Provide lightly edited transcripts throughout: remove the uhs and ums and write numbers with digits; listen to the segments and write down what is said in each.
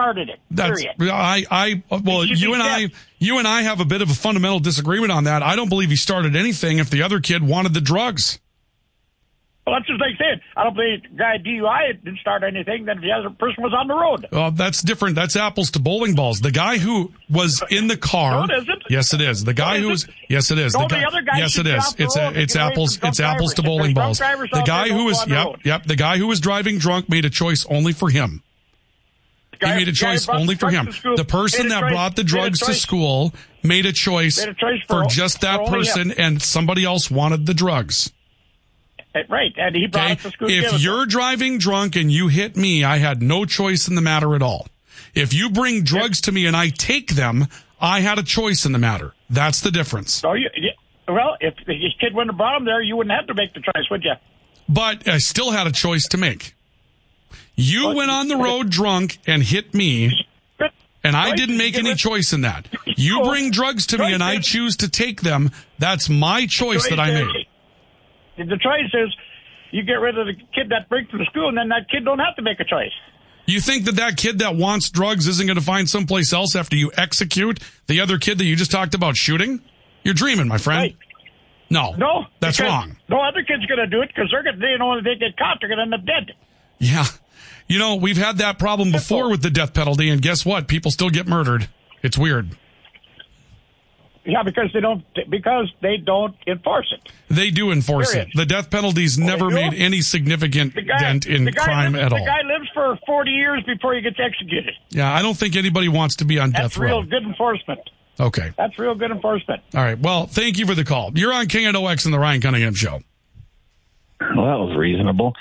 started it. Period. Well, you and I have a bit of a fundamental disagreement on that. I don't believe he started anything if the other kid wanted the drugs. Well, that's just like I said. I don't believe the guy DUI didn't start anything. Then the other person was on the road. Well, that's different. That's apples to bowling balls. The guy who was in the car. No, it isn't. Yes, it is. The guy who was. Yes, it is. No, the other guy. Yes, it is. It's apples. It's apples to bowling balls. The guy who was. Yep. The guy who was driving drunk made a choice only for him. He made a choice only for him. The person that brought the drugs to school made a choice for just that person, and somebody else wanted the drugs. Right, and he brought it to school. If you're driving drunk and you hit me, I had no choice in the matter at all. If you bring drugs to me and I take them, I had a choice in the matter. That's the difference. So well, if this kid wouldn't have brought him there, you wouldn't have to make the choice, would you? But I still had a choice to make. You went on the road drunk and hit me, and I didn't make any choice in that. You bring drugs to me and I choose to take them. That's my choice that I made. The choice is you get rid of the kid that brings to the school, and then that kid don't have to make a choice. You think that kid that wants drugs isn't going to find someplace else after you execute the other kid that you just talked about shooting? You're dreaming, my friend. Right. No, that's wrong. No other kid's going to do it because they know if they get caught, they're going to end up dead. Yeah. You know, we've had that problem before with the death penalty, and guess what? People still get murdered. It's weird. Yeah, because they don't enforce it. They do enforce it. The death penalty's never made any significant dent in crime at all. The guy lives for 40 years before he gets executed. Yeah, I don't think anybody wants to be on death row. That's real good enforcement. Okay. That's real good enforcement. All right. Well, thank you for the call. You're on King at OX and the Ryan Cunningham Show. Well, that was reasonable.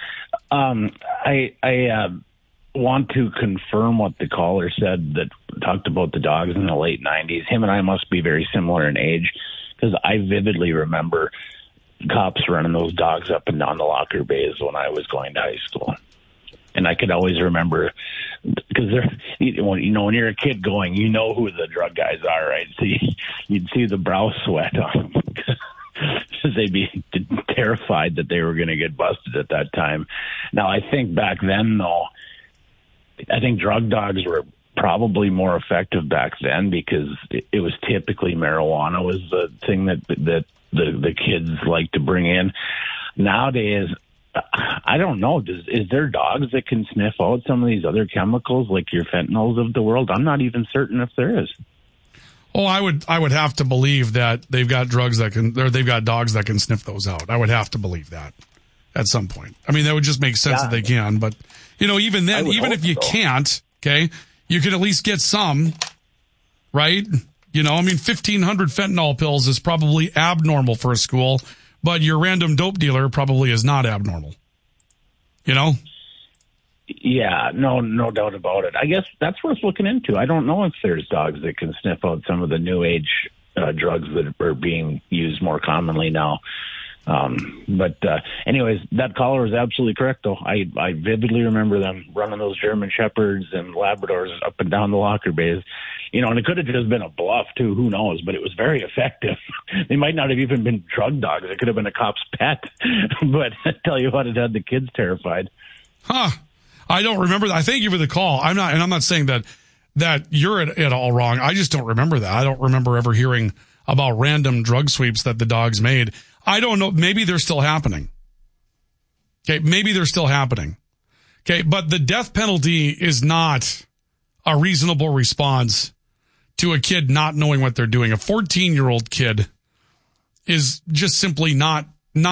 I want to confirm what the caller said that talked about the dogs in the late 90s. Him and I must be very similar in age because I vividly remember cops running those dogs up and down the locker bays when I was going to high school. And I could always remember because when you're a kid going, you know who the drug guys are, right? So you'd see the brow sweat on them because they'd be terrified that they were going to get busted at that time. Now, I think back then, though, I think drug dogs were probably more effective back then because it was typically marijuana was the thing that the kids like to bring in. Nowadays, I don't know. Is there dogs that can sniff out some of these other chemicals like your fentanyls of the world? I'm not even certain if there is. Oh, I would have to believe that they've got dogs that can sniff those out. I would have to believe that at some point. I mean, that would just make sense that they can, but even then, even if you can't, okay, you can at least get some, right? 1,500 fentanyl pills is probably abnormal for a school, but your random dope dealer probably is not abnormal. Yeah, no doubt about it. I guess that's worth looking into. I don't know if there's dogs that can sniff out some of the new age drugs that are being used more commonly now. But anyways, that caller was absolutely correct, though. I vividly remember them running those German Shepherds and Labradors up and down the locker bays. And it could have just been a bluff, too. Who knows? But it was very effective. They might not have even been drug dogs. It could have been a cop's pet. But I tell you what, it had the kids terrified. Huh. I don't remember that. I thank you for the call. I'm not saying that you're at all wrong. I just don't remember that. I don't remember ever hearing about random drug sweeps that the dogs made. I don't know. Maybe they're still happening. Okay. Maybe they're still happening. Okay. But the death penalty is not a reasonable response to a kid not knowing what they're doing. A 14-year-old kid is just simply not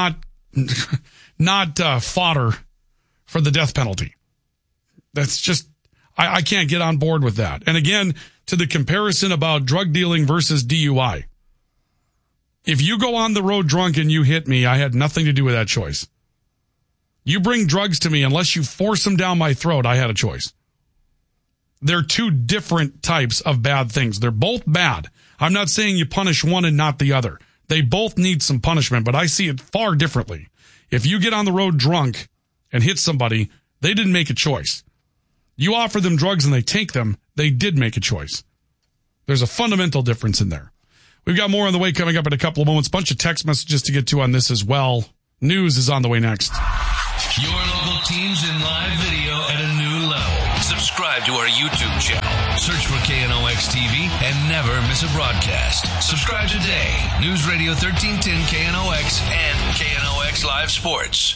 fodder for the death penalty. That's just, I can't get on board with that. And again, to the comparison about drug dealing versus DUI. If you go on the road drunk and you hit me, I had nothing to do with that choice. You bring drugs to me, unless you force them down my throat, I had a choice. They're two different types of bad things. They're both bad. I'm not saying you punish one and not the other. They both need some punishment, but I see it far differently. If you get on the road drunk and hit somebody, they didn't make a choice. You offer them drugs and they take them, they did make a choice. There's a fundamental difference in there. We've got more on the way coming up in a couple of moments. Bunch of text messages to get to on this as well. News is on the way next. Your local teams in live video at a new level. Subscribe to our YouTube channel. Search for KNOX TV and never miss a broadcast. Subscribe today. News Radio 1310 KNOX and KNOX Live Sports.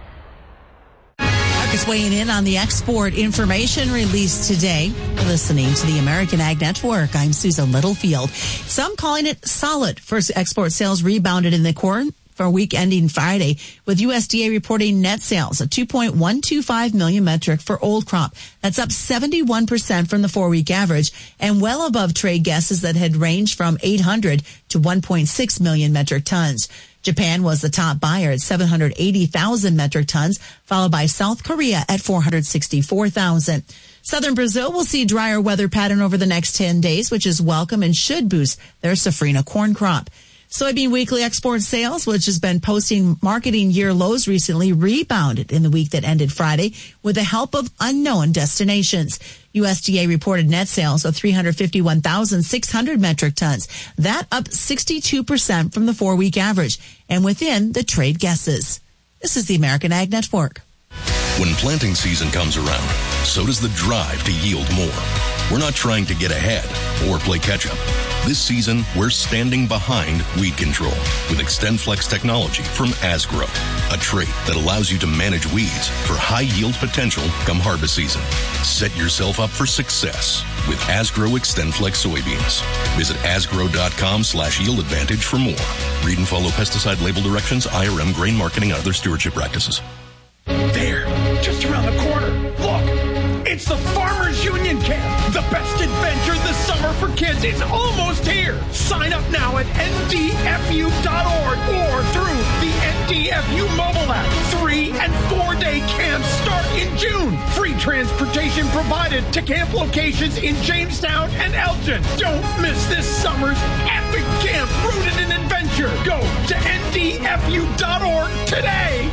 Markets weighing in on the export information released today. Listening to the American Ag Network, I'm Susan Littlefield. Some calling it solid. First export sales rebounded in the corn for a week ending Friday, with USDA reporting net sales of 2.125 million metric for old crop. That's up 71% from the 4-week average and well above trade guesses that had ranged from 800 to 1.6 million metric tons. Japan was the top buyer at 780,000 metric tons, followed by South Korea at 464,000. Southern Brazil will see drier weather pattern over the next 10 days, which is welcome and should boost their safrinha corn crop. Soybean weekly export sales, which has been posting marketing year lows recently, rebounded in the week that ended Friday with the help of unknown destinations. USDA reported net sales of 351,600 metric tons. That up 62% from the 4-week average and within the trade guesses. This is the American Ag Network. When planting season comes around, so does the drive to yield more. We're not trying to get ahead or play catch-up. This season, we're standing behind weed control with XtendFlex technology from Asgrow, a trait that allows you to manage weeds for high yield potential come harvest season. Set yourself up for success with Asgrow XtendFlex soybeans. Visit asgrow.com/yield advantage for more. Read and follow pesticide label directions, IRM, grain marketing, and other stewardship practices. There, just around the corner. Look! It's the Farmers Union Camp, the best adventure this summer for kids. It's almost here. Sign up now at ndfu.org or through the NDFU mobile app. 3- and 4-day camps start in June. Free transportation provided to camp locations in Jamestown and Elgin. Don't miss this summer's epic camp rooted in adventure. Go to ndfu.org today.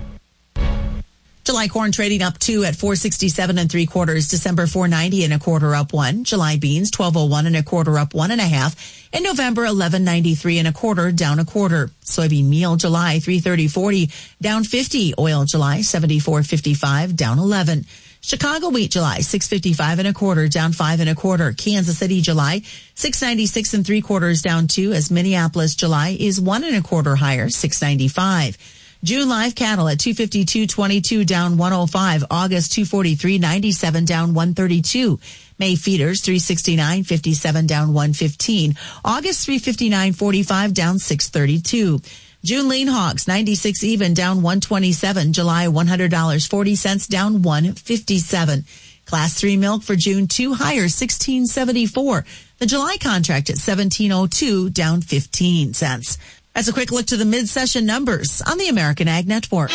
July corn trading up 2 at 467 3/4. December 490 1/4 up 1. July beans 1201 1/4 up 1 1/2. And November 1193 1/4 down 1/4. Soybean meal July 330.40 down 50. Oil July 74.55 down 11. Chicago wheat July 655 1/4 down 5 1/4. Kansas City July 696 3/4 down 2, as Minneapolis July is 1 1/4 higher 695. June live cattle at 252.22 down 105. August 243.97 down 132. May feeders 369.57 down 115. August 359.45 down 632. June lean hogs 96 even down 127. July $100.40 down 157. Class 3 milk for June 2 higher 16.74. The July contract at 17.02 down 15 cents. That's a quick look to the mid-session numbers on the American Ag Network.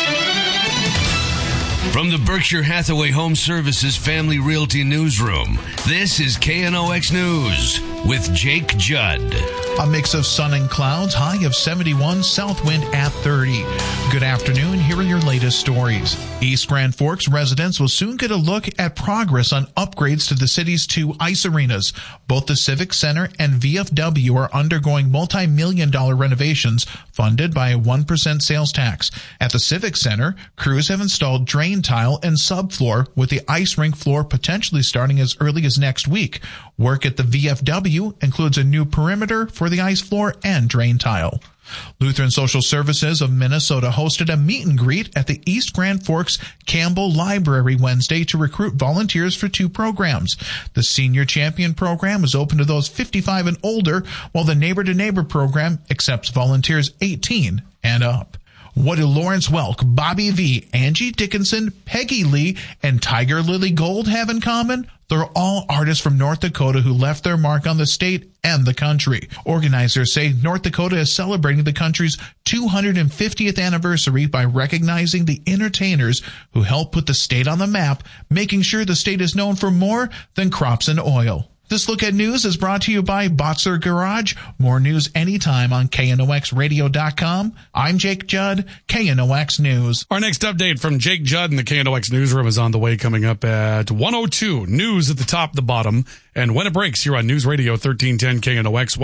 From the Berkshire Hathaway Home Services Family Realty Newsroom, this is KNOX News with Jake Judd. A mix of sun and clouds, high of 71, south wind at 30. Good afternoon, here are your latest stories. East Grand Forks residents will soon get a look at progress on upgrades to the city's 2 ice arenas. Both the Civic Center and VFW are undergoing multi-million-dollar renovations funded by a 1% sales tax. At the Civic Center, crews have installed drain tile and subfloor, with the ice rink floor potentially starting as early as next week. Work at the VFW includes a new perimeter for the ice floor and drain tile. Lutheran Social Services of Minnesota hosted a meet and greet at the East Grand Forks Campbell Library Wednesday to recruit volunteers for 2 programs. The Senior Champion program is open to those 55 and older, while the Neighbor to Neighbor program accepts volunteers 18 and up. What do Lawrence Welk, Bobby V, Angie Dickinson, Peggy Lee, and Tiger Lily Gold have in common? They're all artists from North Dakota who left their mark on the state and the country. Organizers say North Dakota is celebrating the country's 250th anniversary by recognizing the entertainers who helped put the state on the map, making sure the state is known for more than crops and oil. This look at news is brought to you by Boxer Garage. More news anytime on KNOXradio.com. I'm Jake Judd, KNOX News. Our next update from Jake Judd in the KNOX Newsroom is on the way, coming up at 1:02. News at the top, the bottom. And when it breaks, here on News Radio 1310 KNOX,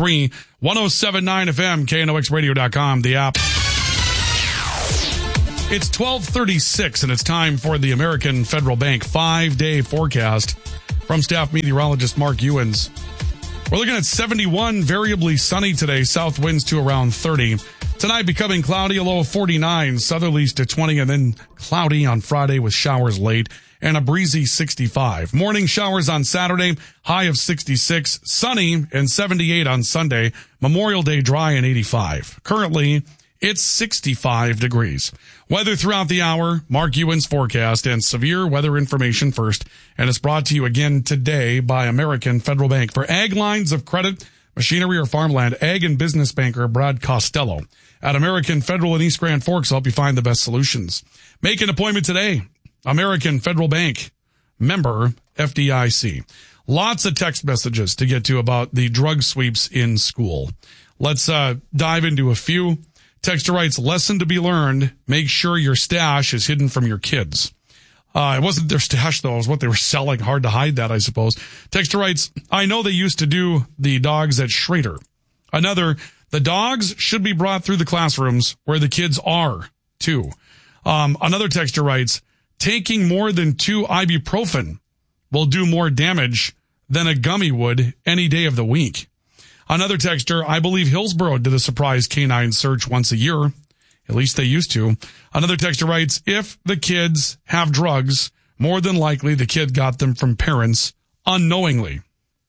103.3, 107.9 FM, KNOXradio.com, the app. It's 12:36, and it's time for the American Federal Bank 5-day forecast from staff meteorologist Mark Ewens. We're looking at 71, variably sunny today, south winds to around 30. Tonight becoming cloudy, a low of 49, southerlies to 20, and then cloudy on Friday with showers late, and a breezy 65. Morning showers on Saturday, high of 66, sunny and 78 on Sunday. Memorial Day dry and 85. Currently, it's 65 degrees. Weather throughout the hour, Mark Ewens forecast, and severe weather information first. And it's brought to you again today by American Federal Bank. For ag lines of credit, machinery, or farmland, ag and business banker Brad Costello at American Federal in East Grand Forks will help you find the best solutions. Make an appointment today. American Federal Bank, member FDIC. Lots of text messages to get to about the drug sweeps in school. Let's dive into a few. Texter writes, lesson to be learned, make sure your stash is hidden from your kids. It wasn't their stash, though. It was what they were selling. Hard to hide that, I suppose. Texter writes, I know they used to do the dogs at Schrader. Another, the dogs should be brought through the classrooms where the kids are, too. Another texter writes, taking more than 2 ibuprofen will do more damage than a gummy would any day of the week. Another texter, I believe Hillsborough did a surprise canine search once a year. At least they used to. Another texter writes, if the kids have drugs, more than likely the kid got them from parents unknowingly.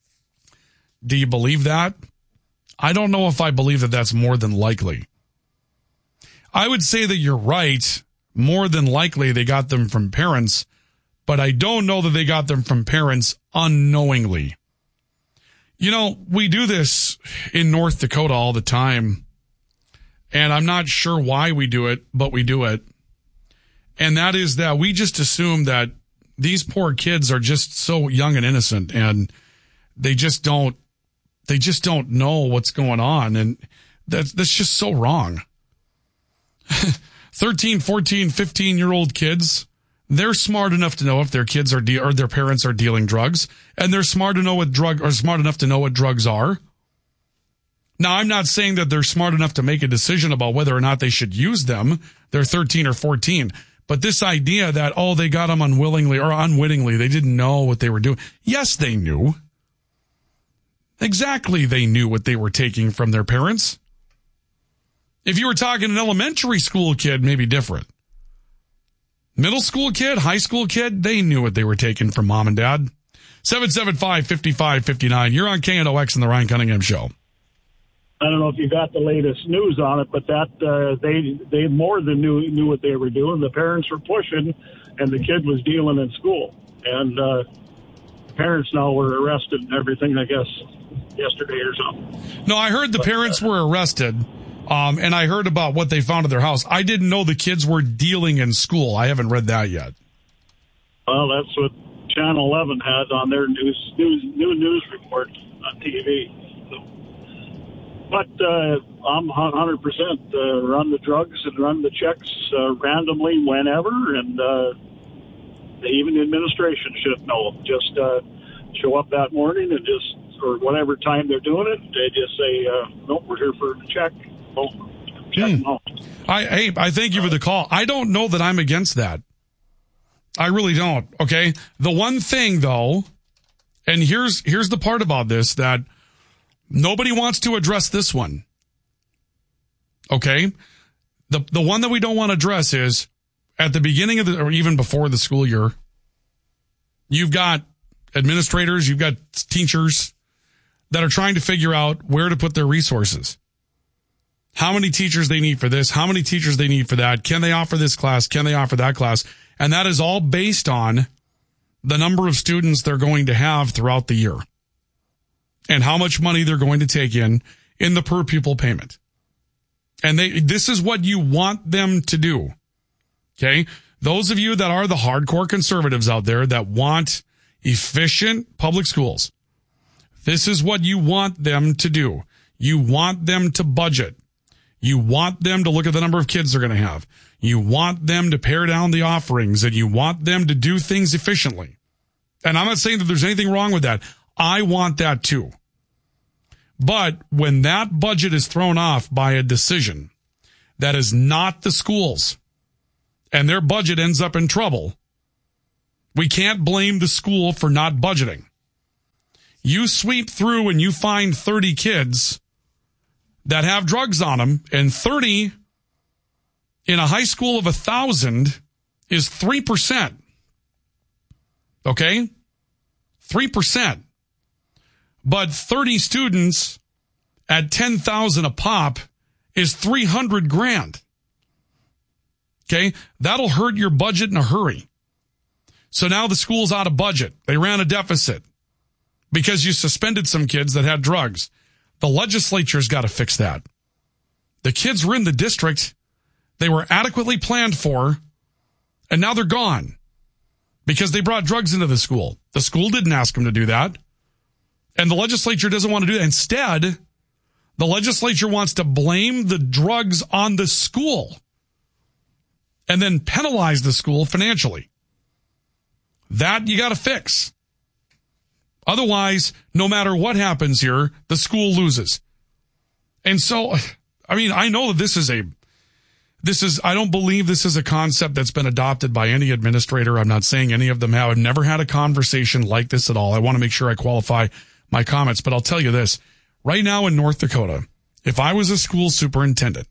Do you believe that? I don't know if I believe that that's more than likely. I would say that you're right. More than likely they got them from parents, but I don't know that they got them from parents unknowingly. You know, we do this in North Dakota all the time, and I'm not sure why we do it, but we do it. And that is that we just assume that these poor kids are just so young and innocent, and they just don't know what's going on, and that's just so wrong. 13, 14, 15-year-old kids, they're smart enough to know if their kids or their parents are dealing drugs, and they're smart enough to know what drugs are. Now, I'm not saying that they're smart enough to make a decision about whether or not they should use them. They're 13 or 14. But this idea that, they got them unwillingly or unwittingly, they didn't know what they were doing. Yes, they knew. Exactly, they knew what they were taking from their parents. If you were talking an elementary school kid, maybe different. Middle school kid, high school kid, they knew what they were taking from mom and dad. 775-5559. You're on KNOX and the Ryan Cunningham Show. I don't know if you got the latest news on it, but that they more than knew what they were doing. The parents were pushing, and the kid was dealing in school. And parents now were arrested and everything, I guess, yesterday or something. No, I heard the parents were arrested. And I heard about what they found at their house. I didn't know the kids were dealing in school. I haven't read that yet. Well, that's what Channel 11 had on their new news report on TV. So, but I'm 100% run the drugs and run the checks randomly whenever, and even the administration should know. Just show up that morning and or whatever time they're doing it, they just say, nope, we're here for a check. I thank you for the call. I don't know that I'm against that. I really don't. Okay. The one thing though, and here's the part about this that nobody wants to address this one. Okay. The one that we don't want to address is at the beginning of or even before the school year, you've got administrators, you've got teachers that are trying to figure out where to put their resources. How many teachers they need for this, how many teachers they need for that. Can they offer this class? Can they offer that class? And that is all based on the number of students they're going to have throughout the year and how much money they're going to take in the per pupil payment. And this is what you want them to do. Okay. Those of you that are the hardcore conservatives out there that want efficient public schools, this is what you want them to do. You want them to budget. You want them to look at the number of kids they're going to have. You want them to pare down the offerings, and you want them to do things efficiently. And I'm not saying that there's anything wrong with that. I want that too. But when that budget is thrown off by a decision that is not the schools, and their budget ends up in trouble, we can't blame the school for not budgeting. You sweep through and you find 30 kids that have drugs on them, and 30 in a high school of 1,000 is 3%. Okay? 3%. But 30 students at 10,000 a pop is $300,000. Okay? That'll hurt your budget in a hurry. So now the school's out of budget. They ran a deficit because you suspended some kids that had drugs. The legislature's got to fix that. The kids were in the district. They were adequately planned for, and now they're gone because they brought drugs into the school. The school didn't ask them to do that, and the legislature doesn't want to do that. Instead, the legislature wants to blame the drugs on the school and then penalize the school financially. That you got to fix. Otherwise, no matter what happens here, the school loses. And so, I mean, I know that I don't believe this is a concept that's been adopted by any administrator. I'm not saying any of them have. I've never had a conversation like this at all. I want to make sure I qualify my comments, but I'll tell you this. Right now in North Dakota, if I was a school superintendent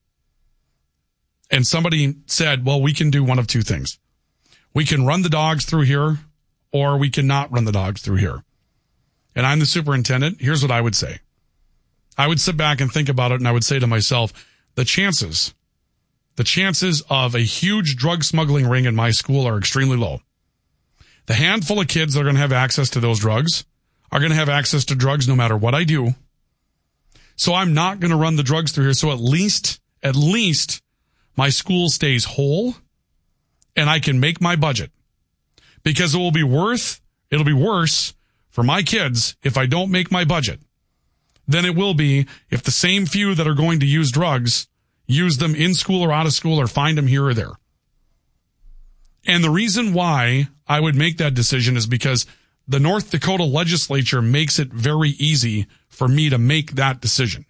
and somebody said, well, we can do one of two things. We can run the dogs through here, or we cannot run the dogs through here. And I'm the superintendent. Here's what I would say. I would sit back and think about it, and I would say to myself, the chances of a huge drug smuggling ring in my school are extremely low. The handful of kids that are going to have access to those drugs are going to have access to drugs no matter what I do. So I'm not going to run the drugs through here. So at least my school stays whole and I can make my budget, because it'll be worse for my kids if I don't make my budget than it will be if the same few that are going to use drugs use them in school or out of school or find them here or there. And the reason why I would make that decision is because the North Dakota legislature makes it very easy for me to make that decision.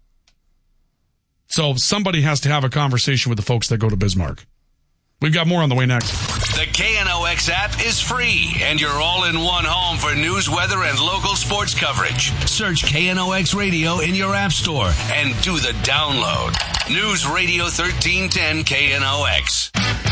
So somebody has to have a conversation with the folks that go to Bismarck. We've got more on the way next. The KNOX app is free, and you're all in one home for news, weather, and local sports coverage. Search KNOX Radio in your app store and do the download. News Radio 1310 KNOX.